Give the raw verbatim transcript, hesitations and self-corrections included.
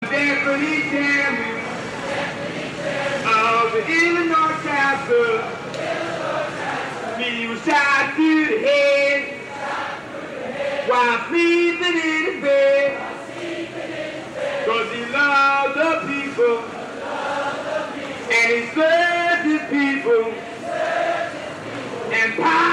deputy chairman of the Illinois chapter. He was shot through the head while sleeping in his bed. Cause he loved the people and he served his people and power.